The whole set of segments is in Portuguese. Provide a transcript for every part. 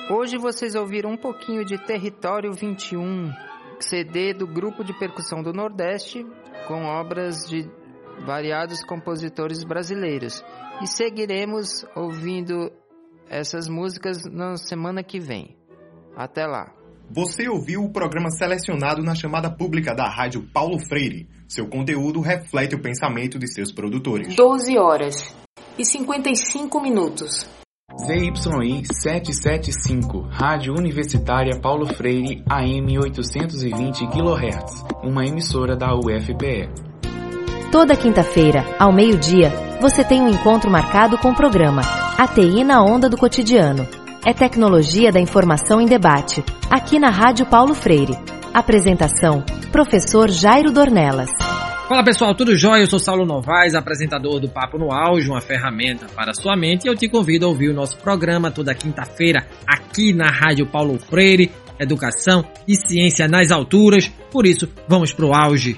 Hoje vocês ouviram um pouquinho de Território 21, CD do Grupo de Percussão do Nordeste, com obras de variados compositores brasileiros. E seguiremos ouvindo essas músicas na semana que vem. Até lá. Você ouviu o programa selecionado na chamada pública da Rádio Paulo Freire. Seu conteúdo reflete o pensamento de seus produtores. 12 horas e 55 minutos. ZYI 775, Rádio Universitária Paulo Freire, AM 820 kHz, uma emissora da UFPE. Toda quinta-feira, ao meio-dia, você tem um encontro marcado com o programa ATI na Onda do Cotidiano. É tecnologia da informação em debate, aqui na Rádio Paulo Freire. Apresentação, professor Jairo Dornelas. Fala pessoal, tudo jóia? Eu sou Saulo Novaes, apresentador do Papo no Auge, uma ferramenta para a sua mente, e eu te convido a ouvir o nosso programa toda quinta-feira aqui na Rádio Paulo Freire, educação e ciência nas alturas, por isso vamos pro auge.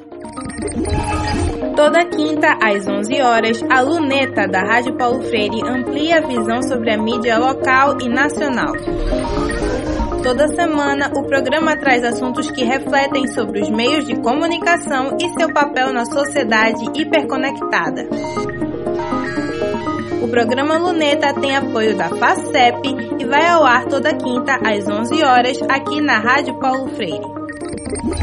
Toda quinta, às 11 horas, a Luneta da Rádio Paulo Freire amplia a visão sobre a mídia local e nacional. Toda semana, o programa traz assuntos que refletem sobre os meios de comunicação e seu papel na sociedade hiperconectada. O programa Luneta tem apoio da FACEP e vai ao ar toda quinta, às 11 horas, aqui na Rádio Paulo Freire.